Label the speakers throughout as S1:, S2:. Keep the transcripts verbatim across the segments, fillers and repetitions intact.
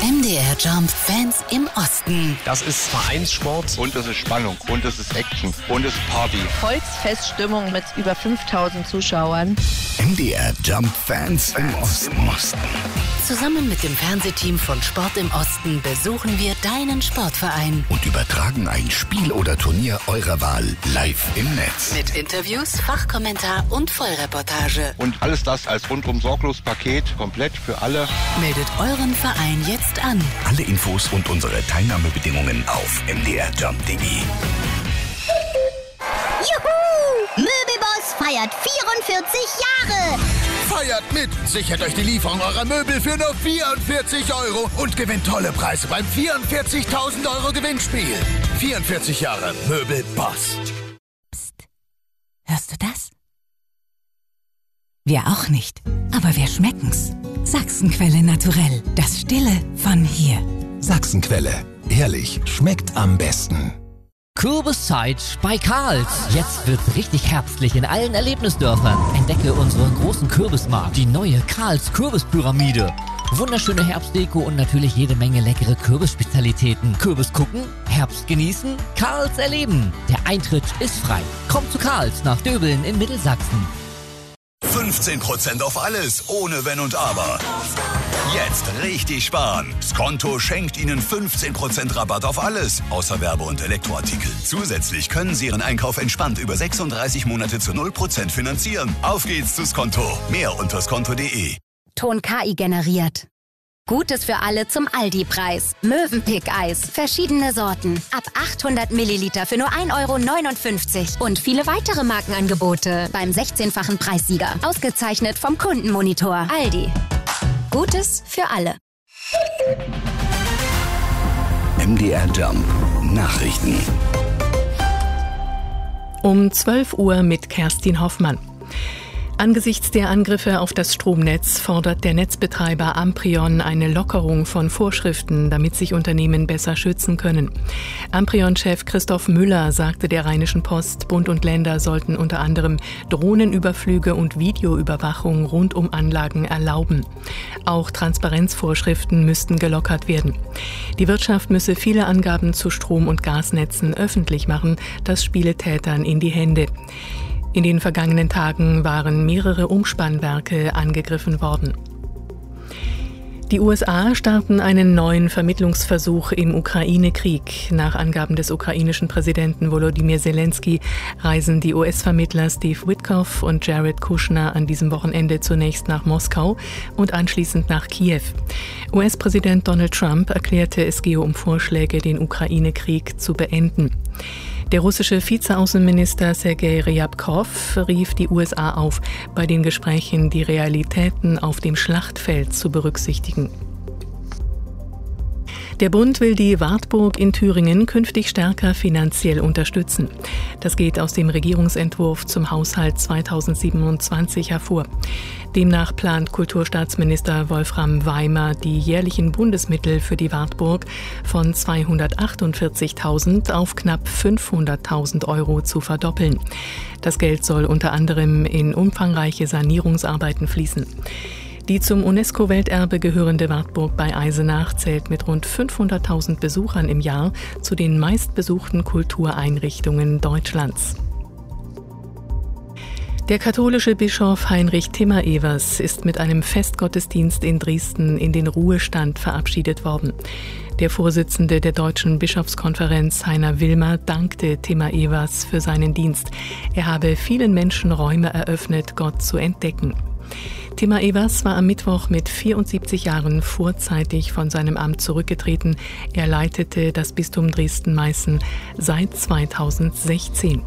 S1: M D R Jump Fans im Osten.
S2: Das ist Vereinssport.
S3: Und es ist Spannung. Und es ist Action. Und es ist Party.
S4: Volksfeststimmung mit über fünftausend Zuschauern.
S5: M D R Jump Fans im Osten.
S1: Zusammen mit dem Fernsehteam von Sport im Osten besuchen wir deinen Sportverein.
S5: Und übertragen ein Spiel oder Turnier eurer Wahl live im Netz.
S1: Mit Interviews, Fachkommentar und Vollreportage.
S3: Und alles das als rundum sorglos Paket, komplett für alle.
S1: Meldet euren Verein jetzt an.
S5: Alle Infos und unsere Teilnahmebedingungen auf m d r jump punkt d e.
S6: Juhu! Möbelboss feiert vierundvierzig Jahre!
S7: Feiert mit! Sichert euch die Lieferung eurer Möbel für nur vierundvierzig Euro und gewinnt tolle Preise beim vierundvierzigtausend Euro Gewinnspiel. vierundvierzig Jahre Möbelboss.
S8: Psst. Hörst du das? Wir auch nicht, aber wir schmecken's. Sachsenquelle Naturell, das Stille von hier.
S9: Sachsenquelle, ehrlich, schmeckt am besten.
S10: Kürbiszeit bei Karls. Jetzt wird's richtig herbstlich in allen Erlebnisdörfern. Entdecke unseren großen Kürbismarkt, die neue Karls Kürbispyramide. Wunderschöne Herbstdeko und natürlich jede Menge leckere Kürbisspezialitäten. Kürbis gucken, Herbst genießen, Karls erleben. Der Eintritt ist frei. Kommt zu Karls nach Döbeln in Mittelsachsen.
S11: fünfzehn Prozent auf alles, ohne Wenn und Aber. Jetzt richtig sparen. Skonto schenkt Ihnen fünfzehn Prozent Rabatt auf alles, außer Werbe- und Elektroartikel. Zusätzlich können Sie Ihren Einkauf entspannt über sechsunddreißig Monate zu null Prozent finanzieren. Auf geht's zu Skonto. Mehr unter skonto punkt de.
S12: Ton K I generiert. Gutes für alle zum Aldi-Preis. Mövenpick-Eis. Verschiedene Sorten. Ab achthundert Milliliter für nur ein Euro neunundfünfzig. Und viele weitere Markenangebote beim sechzehnfachen Preissieger. Ausgezeichnet vom Kundenmonitor. Aldi. Gutes für alle.
S5: M D R Jump Nachrichten.
S13: Um zwölf Uhr mit Kerstin Hoffmann. Angesichts der Angriffe auf das Stromnetz fordert der Netzbetreiber Amprion eine Lockerung von Vorschriften, damit sich Unternehmen besser schützen können. Amprion-Chef Christoph Müller sagte der Rheinischen Post, Bund und Länder sollten unter anderem Drohnenüberflüge und Videoüberwachung rund um Anlagen erlauben. Auch Transparenzvorschriften müssten gelockert werden. Die Wirtschaft müsse viele Angaben zu Strom- und Gasnetzen öffentlich machen, das spiele Tätern in die Hände. In den vergangenen Tagen waren mehrere Umspannwerke angegriffen worden. Die U S A starten einen neuen Vermittlungsversuch im Ukraine-Krieg. Nach Angaben des ukrainischen Präsidenten Volodymyr Zelensky reisen die U S-Vermittler Steve Witkoff und Jared Kushner an diesem Wochenende zunächst nach Moskau und anschließend nach Kiew. U S-Präsident Donald Trump erklärte, es gehe um Vorschläge, den Ukraine-Krieg zu beenden. Der russische Vizeaußenminister Sergei Ryabkov rief die U S A auf, bei den Gesprächen die Realitäten auf dem Schlachtfeld zu berücksichtigen. Der Bund will die Wartburg in Thüringen künftig stärker finanziell unterstützen. Das geht aus dem Regierungsentwurf zum Haushalt zweitausendsiebenundzwanzig hervor. Demnach plant Kulturstaatsminister Wolfram Weimer, die jährlichen Bundesmittel für die Wartburg von zweihundertachtundvierzigtausend auf knapp fünfhunderttausend Euro zu verdoppeln. Das Geld soll unter anderem in umfangreiche Sanierungsarbeiten fließen. Die zum UNESCO-Welterbe gehörende Wartburg bei Eisenach zählt mit rund fünfhunderttausend Besuchern im Jahr zu den meistbesuchten Kultureinrichtungen Deutschlands. Der katholische Bischof Heinrich Timmer-Evers ist mit einem Festgottesdienst in Dresden in den Ruhestand verabschiedet worden. Der Vorsitzende der Deutschen Bischofskonferenz, Heiner Wilmer, dankte Timmer-Evers für seinen Dienst. Er habe vielen Menschen Räume eröffnet, Gott zu entdecken. Timmer-Evers war am Mittwoch mit vierundsiebzig Jahren vorzeitig von seinem Amt zurückgetreten. Er leitete das Bistum Dresden-Meißen seit zweitausendsechzehn.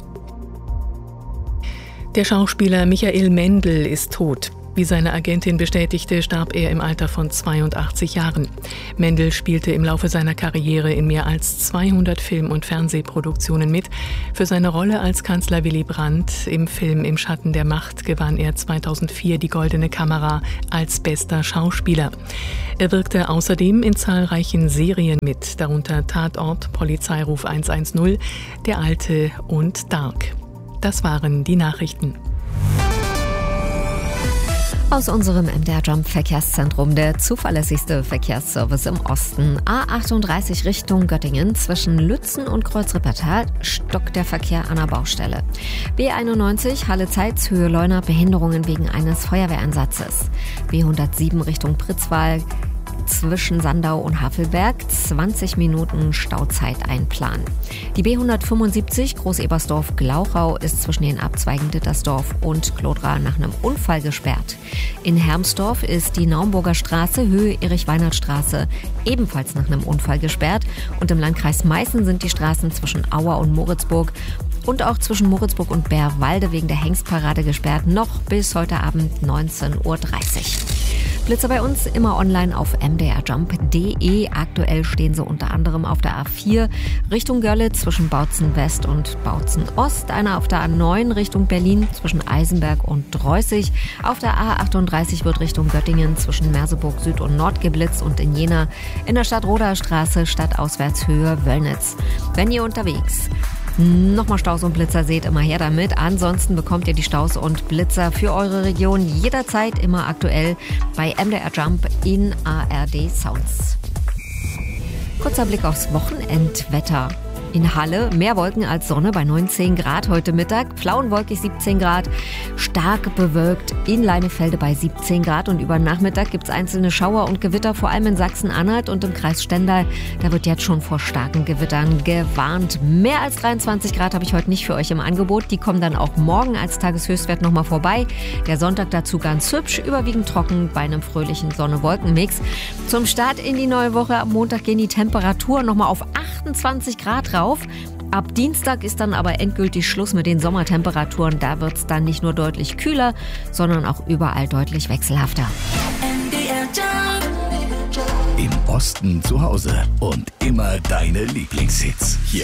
S13: Der Schauspieler Michael Mendl ist tot. Wie seine Agentin bestätigte, starb er im Alter von zweiundachtzig Jahren. Mendl spielte im Laufe seiner Karriere in mehr als zweihundert Film- und Fernsehproduktionen mit. Für seine Rolle als Kanzler Willy Brandt im Film Im Schatten der Macht gewann er zweitausendvier die Goldene Kamera als bester Schauspieler. Er wirkte außerdem in zahlreichen Serien mit, darunter Tatort, Polizeiruf hundertzehn, Der Alte und Dark. Das waren die Nachrichten.
S2: Aus unserem M D R Jump Verkehrszentrum, der zuverlässigste Verkehrsservice im Osten. A achtunddreißig Richtung Göttingen, zwischen Lützen und Kreuz-Rippertal stockt der Verkehr an der Baustelle. B einundneunzig Halle-Zeitz, Höhe Leuna, Behinderungen wegen eines Feuerwehreinsatzes. B hundertsieben Richtung Pritzwalk, zwischen Sandau und Havelberg, zwanzig Minuten Stauzeit einplanen. Die B hundertfünfundsiebzig Groß-Ebersdorf-Glauchau ist zwischen den Abzweigen Dittersdorf und Klodra nach einem Unfall gesperrt. In Hermsdorf ist die Naumburger Straße, Höhe Erich-Weinert-Straße, ebenfalls nach einem Unfall gesperrt. Und im Landkreis Meißen sind die Straßen zwischen Auer und Moritzburg und auch zwischen Moritzburg und Bärwalde wegen der Hengstparade gesperrt, noch bis heute Abend neunzehn Uhr dreißig. Blitzer bei uns immer online auf m d r jump punkt d e. Aktuell stehen sie unter anderem auf der A vier Richtung Görlitz zwischen Bautzen West und Bautzen Ost. Einer auf der A neun Richtung Berlin zwischen Eisenberg und Dreußig. Auf der A achtunddreißig wird Richtung Göttingen zwischen Merseburg Süd und Nord geblitzt und in Jena in der Stadtroder Straße Stadtauswärtshöhe Wöllnitz. Wenn ihr unterwegs nochmal Staus und Blitzer seht, immer her damit. Ansonsten bekommt ihr die Staus und Blitzer für eure Region jederzeit immer aktuell bei M D R Jump in A R D Sounds. Kurzer Blick aufs Wochenendwetter. In Halle mehr Wolken als Sonne bei neunzehn Grad heute Mittag, pflauenwolkig siebzehn Grad, stark bewölkt in Leinefelde bei siebzehn Grad und über Nachmittag gibt es einzelne Schauer und Gewitter, vor allem in Sachsen-Anhalt und im Kreis Stendal. Da wird jetzt schon vor starken Gewittern gewarnt. Mehr als dreiundzwanzig Grad habe ich heute nicht für euch im Angebot. Die kommen dann auch morgen als Tageshöchstwert nochmal vorbei. Der Sonntag dazu ganz hübsch, überwiegend trocken bei einem fröhlichen Sonne-Wolken-Mix. Zum Start in die neue Woche am Montag gehen die Temperaturen nochmal auf achtundzwanzig Grad rauf. Ab Dienstag ist dann aber endgültig Schluss mit den Sommertemperaturen. Da wird es dann nicht nur deutlich kühler, sondern auch überall deutlich wechselhafter.
S5: Im Osten zu Hause und immer deine Lieblingshits. Hier